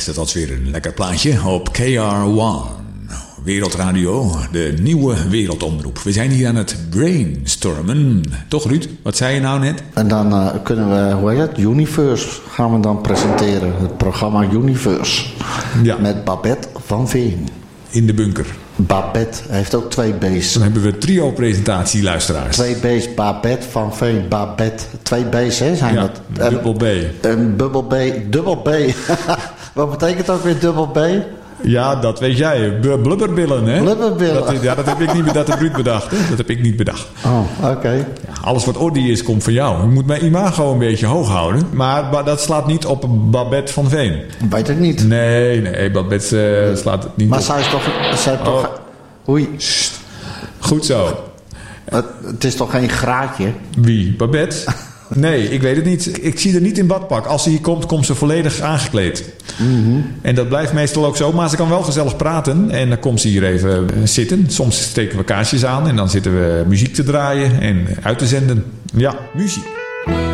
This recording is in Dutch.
dat was weer een lekker plaatje op KR1. Wereldradio, de nieuwe wereldomroep. We zijn hier aan het brainstormen. Toch, Ruud? Wat zei je nou net? En dan kunnen we, hoe heet het? Universe gaan we dan presenteren. Het programma Universe. Ja. Met Babette van Veen. In de bunker. Babette heeft ook 2 B's. Dan hebben we trio-presentatie, luisteraars. 2 B's, Babette van Veen. Babette, 2 B's, hè, zijn Ja, dat? dubbel B. Een dubbel B, dubbel B. Wat betekent ook weer dubbel B? Ja, dat weet jij. Blubberbillen, hè? Blubberbillen. Dat heb ik niet bedacht. Dat heb Ruud bedacht, hè? Dat heb ik niet bedacht. Oh, oké. Ja, alles wat ordie is, komt van jou. Je moet mijn imago een beetje hoog houden. Maar dat slaat niet op Babette van Veen. Weet ik niet. Nee, Babette slaat het niet Maar op. zij is toch... Oei. Sst. Goed zo. Het is toch geen graatje? Wie? Babette? Nee, ik weet het niet. Ik zie haar niet in badpak. Als ze hier komt ze volledig aangekleed. Mm-hmm. En dat blijft meestal ook zo. Maar ze kan wel gezellig praten. En dan komt ze hier even zitten. Soms steken we kaarsjes aan. En dan zitten we muziek te draaien en uit te zenden. Ja, muziek.